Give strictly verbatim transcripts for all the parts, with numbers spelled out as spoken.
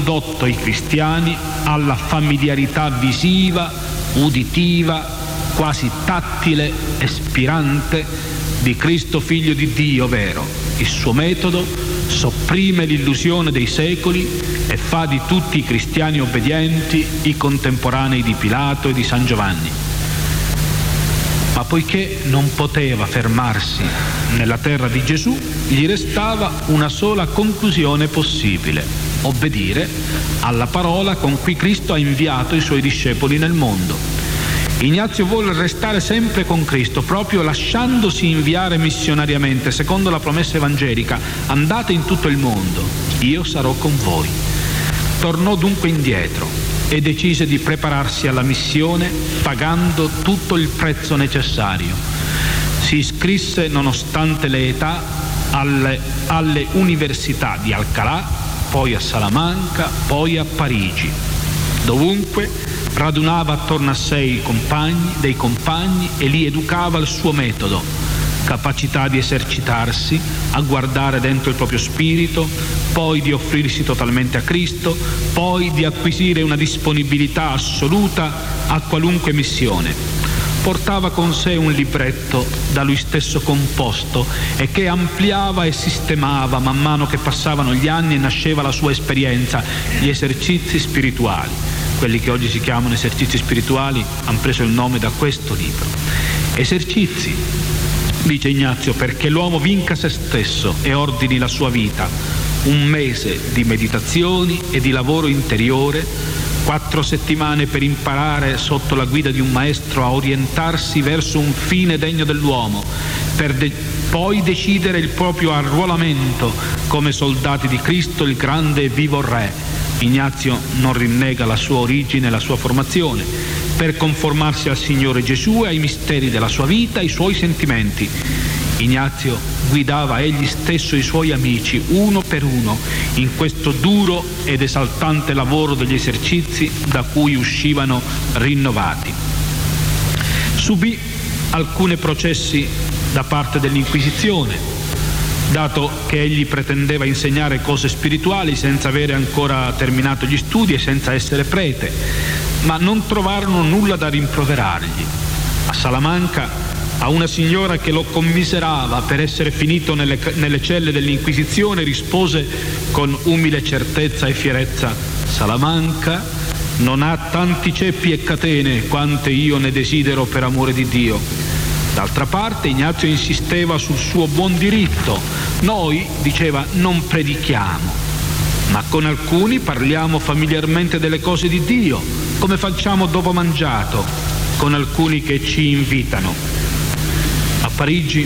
condotto i cristiani alla familiarità visiva, uditiva, quasi tattile e spirante di Cristo figlio di Dio vero. Il suo metodo sopprime l'illusione dei secoli e fa di tutti i cristiani obbedienti i contemporanei di Pilato e di San Giovanni. Ma poiché non poteva fermarsi nella terra di Gesù, gli restava una sola conclusione possibile: obbedire alla parola con cui Cristo ha inviato i suoi discepoli nel mondo. Ignazio vuole restare sempre con Cristo, proprio lasciandosi inviare missionariamente, secondo la promessa evangelica: andate in tutto il mondo, io sarò con voi. Tornò dunque indietro e decise di prepararsi alla missione pagando tutto il prezzo necessario. Si iscrisse, nonostante le età, alle, alle università di Alcalá, poi a Salamanca, poi a Parigi. Dovunque radunava attorno a sé i compagni, dei compagni e li educava al suo metodo: capacità di esercitarsi, a guardare dentro il proprio spirito, poi di offrirsi totalmente a Cristo, poi di acquisire una disponibilità assoluta a qualunque missione. Portava con sé un libretto da lui stesso composto e che ampliava e sistemava man mano che passavano gli anni e nasceva la sua esperienza, gli esercizi spirituali. Quelli che oggi si chiamano esercizi spirituali hanno preso il nome da questo libro. Esercizi, dice Ignazio, perché l'uomo vinca se stesso e ordini la sua vita. Un mese di meditazioni e di lavoro interiore, quattro settimane per imparare sotto la guida di un maestro a orientarsi verso un fine degno dell'uomo, per de- poi decidere il proprio arruolamento come soldati di Cristo, il grande e vivo Re. Ignazio non rinnega la sua origine e la sua formazione, per conformarsi al Signore Gesù e ai misteri della sua vita e ai suoi sentimenti. Ignazio guidava egli stesso i suoi amici uno per uno in questo duro ed esaltante lavoro degli esercizi da cui uscivano rinnovati. Subì alcuni processi da parte dell'Inquisizione, dato che egli pretendeva insegnare cose spirituali senza avere ancora terminato gli studi e senza essere prete, ma non trovarono nulla da rimproverargli. A Salamanca, a una signora che lo commiserava per essere finito nelle, nelle celle dell'Inquisizione, rispose con umile certezza e fierezza: Salamanca non ha tanti ceppi e catene quante io ne desidero per amore di Dio. D'altra parte Ignazio insisteva sul suo buon diritto. Noi, diceva, non predichiamo, ma con alcuni parliamo familiarmente delle cose di Dio, come facciamo dopo mangiato, con alcuni che ci invitano. A Parigi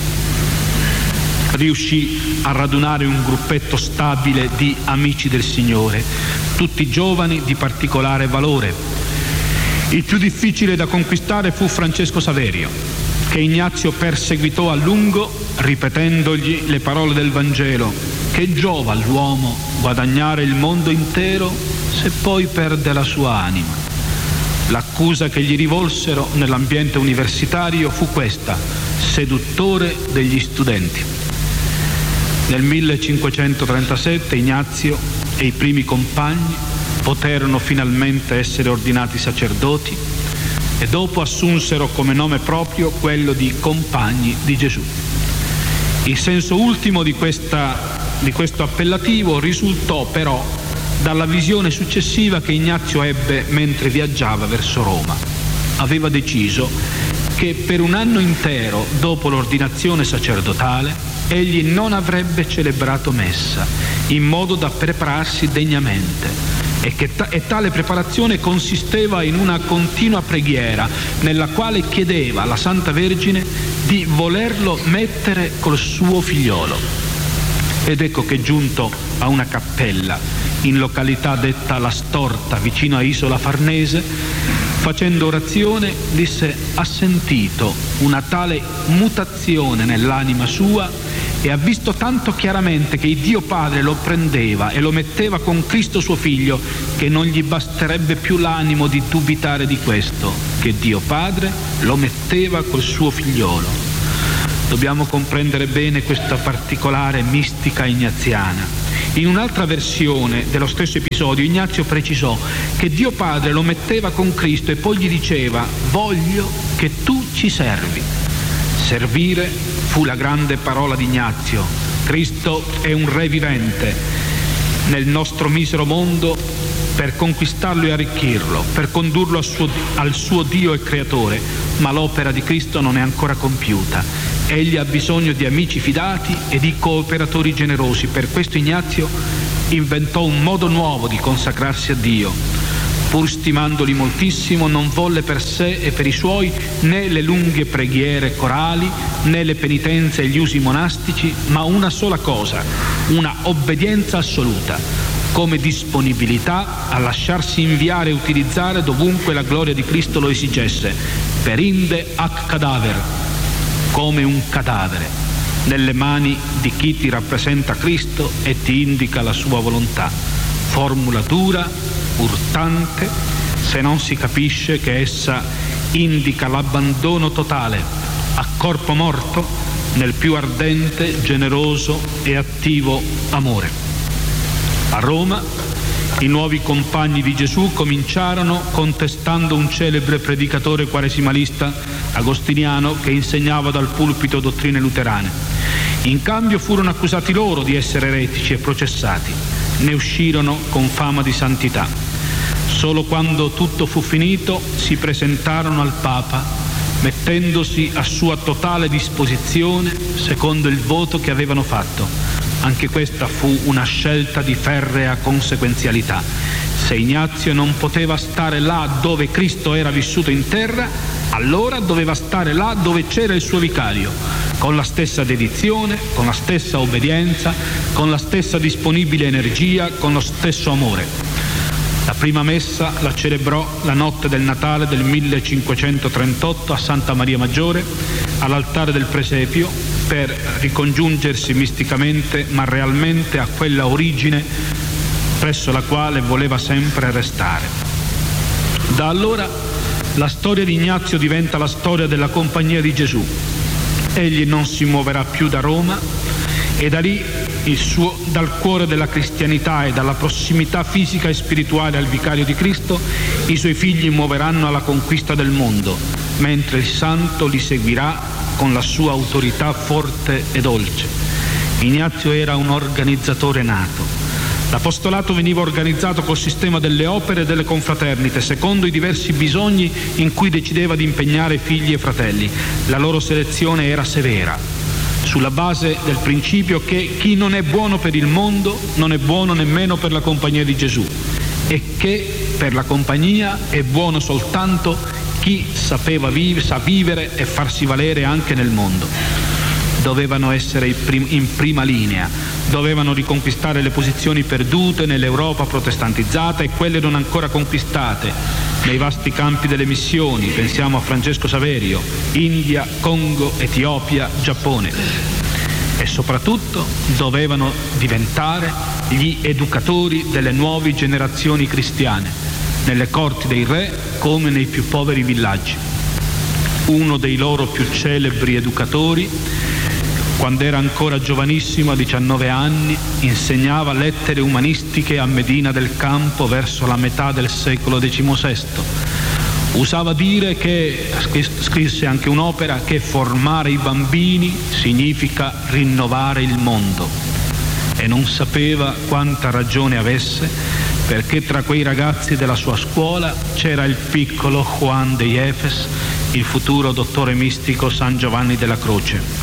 riuscì a radunare un gruppetto stabile di amici del Signore, tutti giovani di particolare valore. Il più difficile da conquistare fu Francesco Saverio, che Ignazio perseguitò a lungo ripetendogli le parole del Vangelo: che giova all'uomo guadagnare il mondo intero se poi perde la sua anima. L'accusa che gli rivolsero nell'ambiente universitario fu questa: seduttore degli studenti. Nel millecinquecentotrentasette Ignazio e i primi compagni poterono finalmente essere ordinati sacerdoti e dopo assunsero come nome proprio quello di Compagni di Gesù. Il senso ultimo di, questa, di questo appellativo risultò però dalla visione successiva che Ignazio ebbe mentre viaggiava verso Roma. Aveva deciso che per un anno intero dopo l'ordinazione sacerdotale egli non avrebbe celebrato messa, in modo da prepararsi degnamente, e che ta- e tale preparazione consisteva in una continua preghiera nella quale chiedeva alla Santa Vergine di volerlo mettere col suo figliolo. Ed ecco che, giunto a una cappella in località detta La Storta, vicino a Isola Farnese, facendo orazione disse: ha sentito una tale mutazione nell'anima sua e ha visto tanto chiaramente che il Dio Padre lo prendeva e lo metteva con Cristo suo Figlio, che non gli basterebbe più l'animo di dubitare di questo, che Dio Padre lo metteva col suo figliolo. Dobbiamo comprendere bene questa particolare mistica ignaziana. In un'altra versione dello stesso episodio Ignazio precisò che Dio Padre lo metteva con Cristo e poi gli diceva: voglio che tu ci servi. Servire fu la grande parola di Ignazio. Cristo è un re vivente nel nostro misero mondo per conquistarlo e arricchirlo, per condurlo al suo, al suo Dio e Creatore, ma l'opera di Cristo non è ancora compiuta. Egli ha bisogno di amici fidati e di cooperatori generosi. Per questo Ignazio inventò un modo nuovo di consacrarsi a Dio. Pur stimandoli moltissimo, non volle per sé e per i suoi né le lunghe preghiere corali, né le penitenze e gli usi monastici, ma una sola cosa, una obbedienza assoluta, come disponibilità a lasciarsi inviare e utilizzare dovunque la gloria di Cristo lo esigesse, perinde ac cadaver, come un cadavere, nelle mani di chi ti rappresenta Cristo e ti indica la sua volontà. Formula dura, urtante, se non si capisce che essa indica l'abbandono totale a corpo morto nel più ardente, generoso e attivo amore. A Roma i nuovi compagni di Gesù cominciarono contestando un celebre predicatore quaresimalista agostiniano che insegnava dal pulpito dottrine luterane. In cambio furono accusati loro di essere eretici e processati. Ne uscirono con fama di santità. Solo quando tutto fu finito si presentarono al Papa, mettendosi a sua totale disposizione secondo il voto che avevano fatto. Anche questa fu una scelta di ferrea conseguenzialità. Se Ignazio non poteva stare là dove Cristo era vissuto in terra, allora doveva stare là dove c'era il suo vicario, con la stessa dedizione, con la stessa obbedienza, con la stessa disponibile energia, con lo stesso amore. La prima messa la celebrò la notte del Natale del millecinquecentotrentotto a Santa Maria Maggiore, all'altare del presepio, per ricongiungersi misticamente ma realmente a quella origine presso la quale voleva sempre restare. Da allora la storia di Ignazio diventa la storia della Compagnia di Gesù. Egli non si muoverà più da Roma e da lì il suo, dal cuore della cristianità e dalla prossimità fisica e spirituale al vicario di Cristo, i suoi figli muoveranno alla conquista del mondo, mentre il santo li seguirà con la sua autorità forte e dolce. Ignazio era un organizzatore nato. L'apostolato veniva organizzato col sistema delle opere e delle confraternite, secondo i diversi bisogni in cui decideva di impegnare figli e fratelli. La loro selezione era severa, sulla base del principio che chi non è buono per il mondo non è buono nemmeno per la compagnia di Gesù, e che per la compagnia è buono soltanto chi sapeva vive, sa vivere e farsi valere anche nel mondo. Dovevano essere in prima linea, dovevano riconquistare le posizioni perdute nell'Europa protestantizzata e quelle non ancora conquistate nei vasti campi delle missioni. Pensiamo a Francesco Saverio, India, Congo, Etiopia, Giappone. E soprattutto dovevano diventare gli educatori delle nuove generazioni cristiane, nelle corti dei re come nei più poveri villaggi. Uno dei loro più celebri educatori, quando era ancora giovanissimo, a diciannove anni, insegnava lettere umanistiche a Medina del Campo verso la metà del secolo diciannovesimo. Usava dire che, scrisse anche un'opera, che formare i bambini significa rinnovare il mondo. E non sapeva quanta ragione avesse, perché tra quei ragazzi della sua scuola c'era il piccolo Juan de Yepes, il futuro dottore mistico San Giovanni della Croce.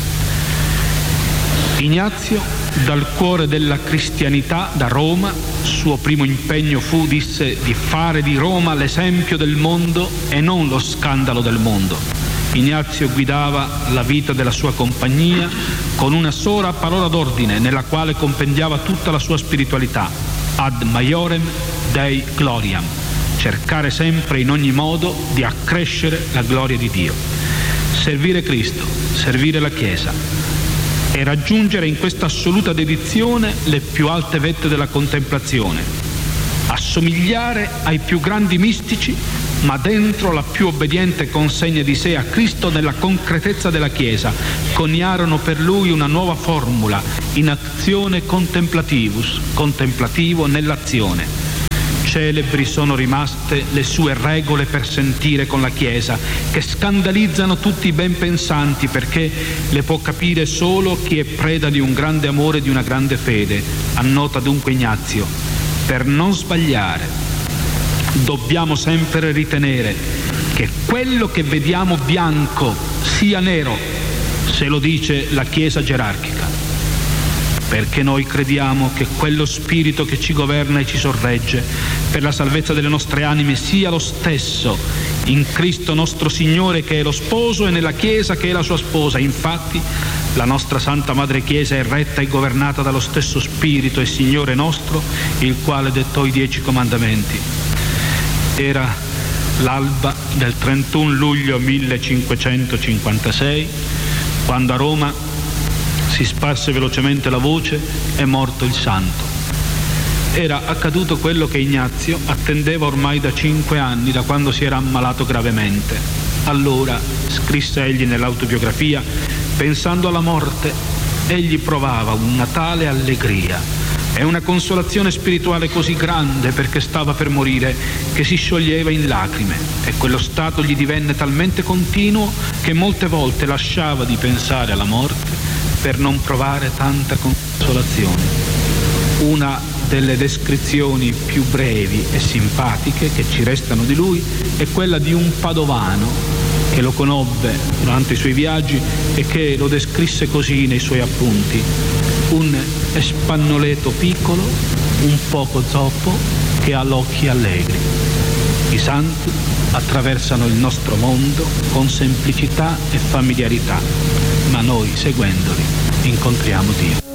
Ignazio, dal cuore della cristianità, da Roma, suo primo impegno fu, disse, di fare di Roma l'esempio del mondo e non lo scandalo del mondo. Ignazio guidava la vita della sua compagnia con una sola parola d'ordine nella quale compendiava tutta la sua spiritualità: ad maiorem Dei gloriam, cercare sempre in ogni modo di accrescere la gloria di Dio, servire Cristo, servire la Chiesa e raggiungere in questa assoluta dedizione le più alte vette della contemplazione, assomigliare ai più grandi mistici ma dentro la più obbediente consegna di sé a Cristo nella concretezza della Chiesa, coniarono per lui una nuova formula, in azione contemplativus, contemplativo nell'azione. Celebri sono rimaste le sue regole per sentire con la Chiesa, che scandalizzano tutti i ben pensanti, perché le può capire solo chi è preda di un grande amore e di una grande fede. Annota dunque Ignazio: per non sbagliare dobbiamo sempre ritenere che quello che vediamo bianco sia nero, se lo dice la Chiesa gerarchica, perché noi crediamo che quello spirito che ci governa e ci sorregge per la salvezza delle nostre anime sia lo stesso in Cristo nostro Signore, che è lo sposo, e nella Chiesa, che è la sua sposa. Infatti la nostra Santa Madre Chiesa è retta e governata dallo stesso Spirito e Signore nostro, il quale dettò i dieci comandamenti. Era l'alba del trentuno luglio millecinquecentocinquantasei, quando a Roma si sparse velocemente la voce: è morto il santo. Era accaduto quello che Ignazio attendeva ormai da cinque anni, da quando si era ammalato gravemente. Allora, scrisse egli nell'autobiografia, pensando alla morte, egli provava una tale allegria e una consolazione spirituale così grande perché stava per morire, che si scioglieva in lacrime, e quello stato gli divenne talmente continuo che molte volte lasciava di pensare alla morte per non provare tanta consolazione. Una delle descrizioni più brevi e simpatiche che ci restano di lui è quella di un padovano che lo conobbe durante i suoi viaggi e che lo descrisse così nei suoi appunti: un espannoleto piccolo, un poco zoppo, che ha l'occhi allegri. I santi attraversano il nostro mondo con semplicità e familiarità, ma noi, seguendoli, incontriamo Dio.